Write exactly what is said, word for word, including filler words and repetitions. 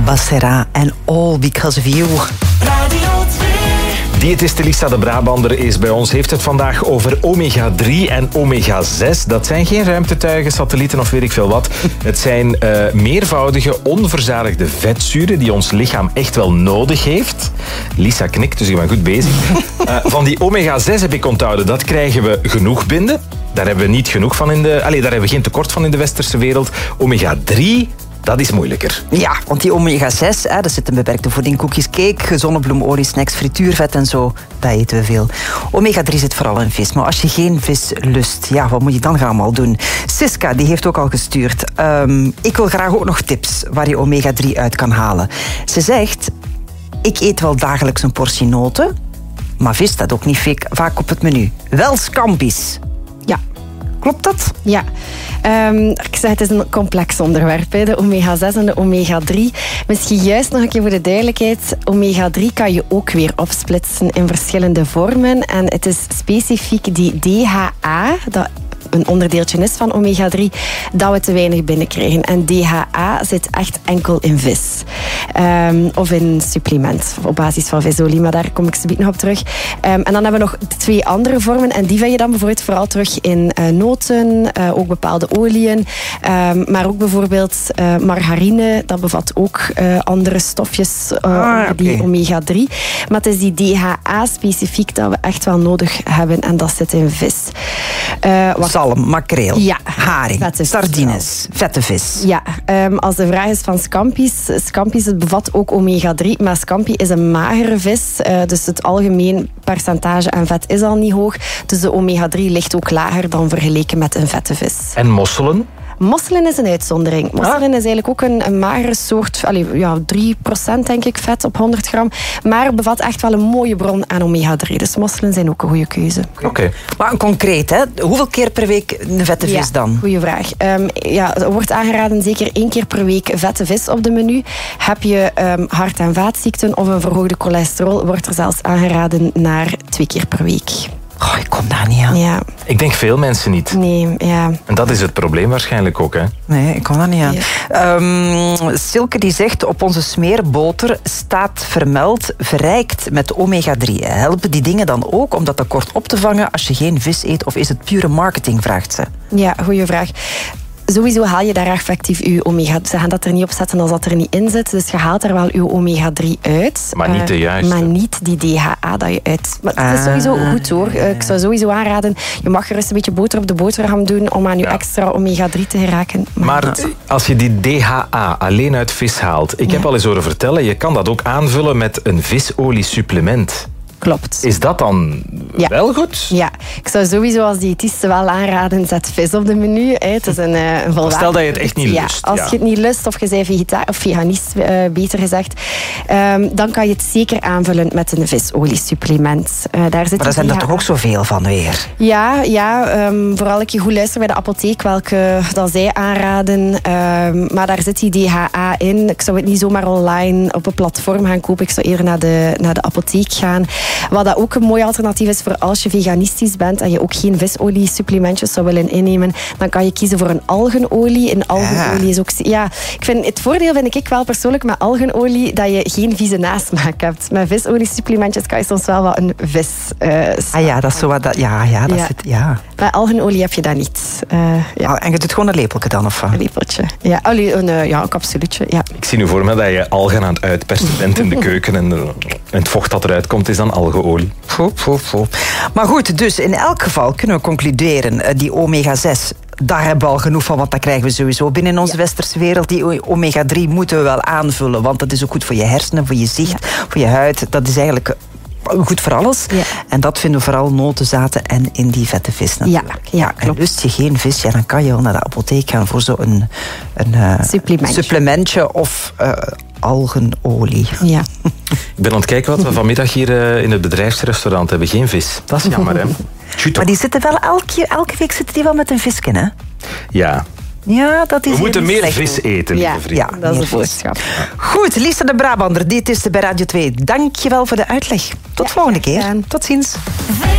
Barbara en All Because of You. Radio twee. Diëtiste Lisa de Brabander is bij ons. Heeft het vandaag over omega drie en omega zes. Dat zijn geen ruimtetuigen, satellieten of weet ik veel wat. Het zijn uh, meervoudige, onverzadigde vetzuren die ons lichaam echt wel nodig heeft. Lisa knikt, dus ik ben goed bezig. Uh, van die omega zes heb ik onthouden, dat krijgen we genoeg binnen. Daar hebben we niet genoeg van in de... Allee, daar hebben we geen tekort van in de westerse wereld. omega drie... Dat is moeilijker. Ja, want die omega zes, hè, dat zit in beperkte voeding, koekjes, cake, zonnebloemolie, snacks, frituurvet en zo. Dat eten we veel. omega drie zit vooral in vis. Maar als je geen vis lust, ja, wat moet je dan gaan allemaal doen? Siska, die heeft ook al gestuurd. Um, ik wil graag ook nog tips waar je omega drie uit kan halen. Ze zegt, ik eet wel dagelijks een portie noten, maar vis staat ook niet vaak op het menu. Wel scampi's. Ja. Klopt dat? Ja. Um, ik zeg, het is een complex onderwerp, hè, de omega zes en de omega drie. Misschien juist nog een keer voor de duidelijkheid. omega drie kan je ook weer opsplitsen in verschillende vormen. En het is specifiek die D H A, dat een onderdeeltje is van omega drie, dat we te weinig binnenkrijgen. En D H A zit echt enkel in vis. Um, of in supplement, op basis van visolie, maar daar kom ik zo nog op terug. Um, en dan hebben we nog twee andere vormen, en die vind je dan bijvoorbeeld vooral terug in uh, noten, uh, ook bepaalde oliën, um, maar ook bijvoorbeeld uh, margarine, dat bevat ook uh, andere stofjes, uh, ah, okay. die omega drie. Maar het is die D H A specifiek dat we echt wel nodig hebben, en dat zit in vis. Uh, wat Zalm, makreel, ja, haring, sardines, vette vis. Ja, um, als de vraag is van scampi's. Scampi's, het bevat ook omega drie, maar scampi is een magere vis. Uh, dus het algemeen percentage aan vet is al niet hoog. Dus de omega drie ligt ook lager dan vergeleken met een vette vis. En mosselen? Mosselen is een uitzondering. Mosselen ah. is eigenlijk ook een, een magere soort, allee, ja, drie procent denk ik vet op honderd gram. Maar bevat echt wel een mooie bron aan omega drie. Dus mosselen zijn ook een goede keuze. Oké. Okay. Maar concreet, hè? Hoeveel keer per week een vette vis ja, dan? Goeie vraag. Um, ja, er wordt aangeraden zeker één keer per week vette vis op de menu. Heb je um, hart- en vaatziekten of een verhoogde cholesterol, wordt er zelfs aangeraden naar twee keer per week. Oh, ik kom daar niet aan. Ja. Ik denk veel mensen niet. Nee, ja. En dat is het probleem waarschijnlijk ook, hè? Nee, ik kom daar niet aan. Ja. Um, Silke die zegt, op onze smeerboter staat vermeld verrijkt met omega drie. Helpen die dingen dan ook om dat tekort op te vangen als je geen vis eet? Of is het pure marketing, vraagt ze. Ja, goeie vraag. Sowieso haal je daar effectief je omega... Ze gaan dat er niet op zetten als dat er niet in zit. Dus je haalt er wel je omega drie uit. Maar niet de juiste. Uh, maar niet die D H A dat je uit... Maar het is sowieso goed hoor. Uh, ik zou sowieso aanraden, je mag gerust een beetje boter op de boterham doen om aan je ja. extra omega drie te geraken. Maar, maar als je die D H A alleen uit vis haalt... Ik ja. heb al eens horen vertellen, je kan dat ook aanvullen met een visoliesupplement. Klopt. Is dat dan ja. wel goed? Ja, ik zou sowieso als diëtiste wel aanraden, zet vis op de menu. Hè. Het is een, een volwaardig... Stel dat je het echt niet ja, lust. Als ja. je het niet lust, of je bent vegeta- of veganist, uh, beter gezegd, um, dan kan je het zeker aanvullen met een visoliesupplement. Uh, daar zit maar daar zijn er toch ook zoveel van weer? Ja, ja um, vooral als je goed luistert bij de apotheek, welke dat zij aanraden. Um, maar daar zit die D H A in. Ik zou het niet zomaar online op een platform gaan kopen. Ik zou eerder naar de, naar de apotheek gaan. Wat dat ook een mooi alternatief is voor als je veganistisch bent en je ook geen visolie-supplementjes zou willen innemen, dan kan je kiezen voor een algenolie. Een algenolie is ook... Ja, ik vind, het voordeel vind ik wel persoonlijk met algenolie dat je geen vieze nasmaak hebt. Met visolie-supplementjes kan je soms wel wat een vis... Uh, ah ja, dat is zo wat... Dat, ja, ja, dat ja. Zit... Ja. Met algenolie heb je dat niet. Uh, ja. oh, en je doet gewoon een lepeltje dan, of wat? Een lepeltje. Ja, allee, een, uh, ja, een capsuletje, ja. Ik zie nu voor me dat je algen aan het uitpersen bent in de keuken en, de, en het vocht dat eruit komt is dan algeolie. Foep, foep, foep. Maar goed, dus in elk geval kunnen we concluderen, die omega zes, daar hebben we al genoeg van, want dat krijgen we sowieso binnen onze ja. westerse wereld. Die omega drie moeten we wel aanvullen, want dat is ook goed voor je hersenen, voor je zicht, ja. voor je huid. Dat is eigenlijk goed voor alles. Ja. En dat vinden we vooral notenzaten en in die vette vis natuurlijk. Ja, ja, en lust je geen vis, ja, dan kan je wel naar de apotheek gaan voor zo'n een, een, uh, supplementje. supplementje of uh, algenolie. Ja. Ik ben aan het kijken wat we vanmiddag hier uh, in het bedrijfsrestaurant hebben. Geen vis. Dat is jammer, hè? Maar die zitten wel elke, elke week zitten die wel met een visje, hè? Ja. Ja, dat is we moeten meer slecht. vis eten, lieve ja, vrienden. Ja, dat is de boodschap. Ja. Goed, Lisa de Brabander, diëtiste bij Radio twee. Dank je wel voor de uitleg. Tot ja, volgende keer. Ja. Tot ziens.